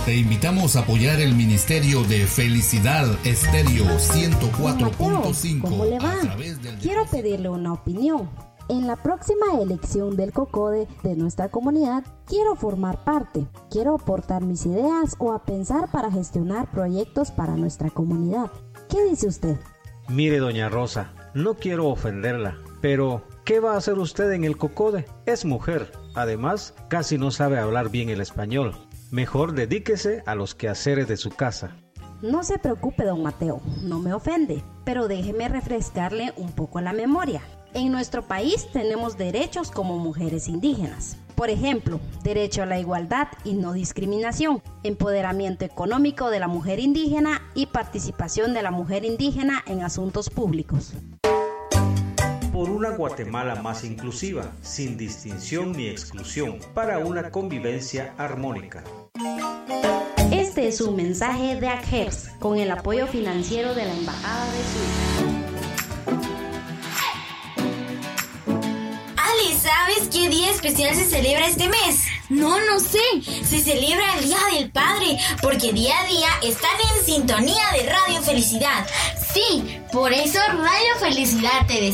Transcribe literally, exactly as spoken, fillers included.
Te invitamos a apoyar el Ministerio de Felicidad Estéreo ciento cuatro punto cinco. ¿Cómo le va? Quiero pedirle una opinión. En la próxima elección del COCODE de nuestra comunidad, quiero formar parte, quiero aportar mis ideas o a pensar para gestionar proyectos para nuestra comunidad. ¿Qué dice usted? Mire, doña Rosa, no quiero ofenderla, pero ¿qué va a hacer usted en el COCODE? Es mujer, además casi no sabe hablar bien el español. Mejor dedíquese a los quehaceres de su casa. No se preocupe, don Mateo, no me ofende, pero déjeme refrescarle un poco la memoria. En nuestro país tenemos derechos como mujeres indígenas. Por ejemplo, derecho a la igualdad y no discriminación, empoderamiento económico de la mujer indígena y participación de la mujer indígena en asuntos públicos. Por una Guatemala más inclusiva, sin distinción ni exclusión, para una convivencia armónica. Este es un mensaje de A C G E R S con el apoyo financiero de la Embajada de Suiza. Ali, ¿sabes qué día especial se celebra este mes? No, no sé. Se celebra el Día del Padre, porque día a día están en sintonía de Radio Felicidad. Sí, por eso Radio Felicidad te desea